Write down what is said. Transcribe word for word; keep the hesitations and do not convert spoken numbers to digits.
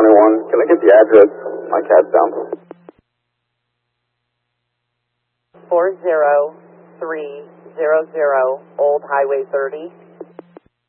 twenty-one. Can I get the address? My cat's down. four zero three zero zero Old Highway thirty.